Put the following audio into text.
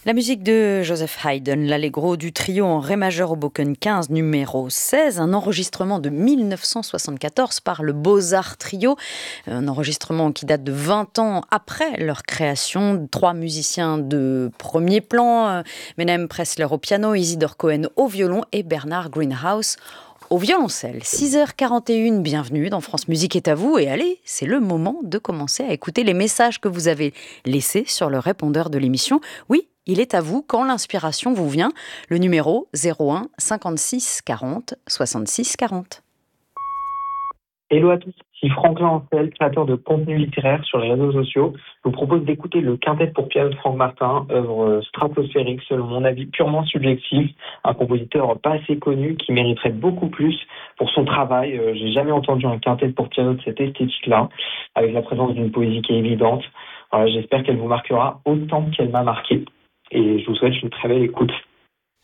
La musique de Joseph Haydn, l'Allegro du trio en ré majeur Hoboken 15 numéro 16, un enregistrement de 1974 par le Beaux-Arts Trio, un enregistrement qui date de 20 ans après leur création. 3 musiciens de premier plan, Menem Pressler au piano, Isidore Cohen au violon et Bernard Greenhouse au violoncelle. 6h41, bienvenue dans France Musique est à vous. Et allez, c'est le moment de commencer à écouter les messages que vous avez laissés sur le répondeur de l'émission. Oui, il est à vous quand l'inspiration vous vient. Le numéro 01 56 40 66 40. Hello à tous, ici Franklin Ancel, créateur de contenu littéraire sur les réseaux sociaux. Je vous propose d'écouter le quintet pour piano de Franck Martin, œuvre stratosphérique selon mon avis purement subjectif, un compositeur pas assez connu qui mériterait beaucoup plus pour son travail. J'ai jamais entendu un quintet pour piano de cette esthétique-là, avec la présence d'une poésie qui est évidente. Voilà, j'espère qu'elle vous marquera autant qu'elle m'a marqué et je vous souhaite une très belle écoute.